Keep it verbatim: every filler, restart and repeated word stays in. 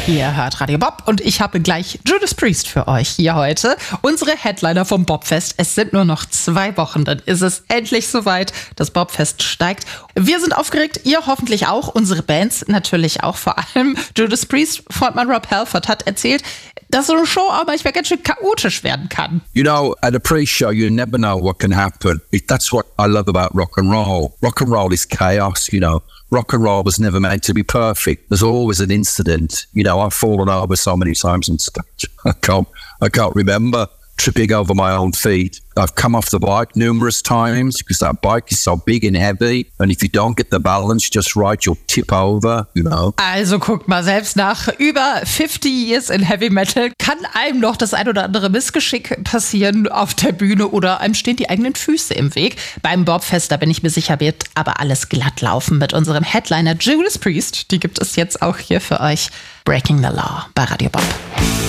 Ihr hört Radio Bob und ich habe gleich Judas Priest für euch hier heute. Unsere Headliner vom Bobfest. Es sind nur noch zwei Wochen, dann ist es endlich soweit. Das Bobfest steigt. Wir sind aufgeregt, ihr hoffentlich auch. Unsere Bands natürlich auch, vor allem Judas Priest. Frontmann Rob Halford hat erzählt, dass so eine Show auch manchmal ganz schön chaotisch werden kann. You know, at a pre-show, you never know what can happen. That's what I love about rock and roll. Rock and roll is chaos, you know. Rock and roll was never meant to be perfect. There's always an incident. You know, I've fallen over so many times on stage. I can't, I can't remember tripping over my own feet. I've come off the bike numerous times because that bike is so big and heavy. And if you don't get the balance just right, you'll tip over, you know. Also guckt mal, selbst nach über fifty years in Heavy Metal kann einem noch das ein oder andere Missgeschick passieren auf der Bühne oder einem stehen die eigenen Füße im Weg. Beim Bobfest, da bin ich mir sicher, wird aber alles glatt laufen mit unserem Headliner Judas Priest. Die gibt es jetzt auch hier für euch. Breaking the Law bei Radio Bob.